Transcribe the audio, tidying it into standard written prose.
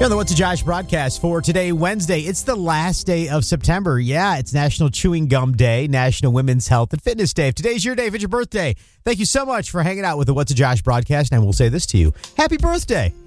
Here on the What's a Josh broadcast for today, Wednesday. It's the last day of September. Yeah, it's National Chewing Gum Day, National Women's Health and Fitness Day. If today's your day, if it's your birthday, thank you so much for hanging out with the What's a Josh broadcast. And we'll say this to you. Happy birthday.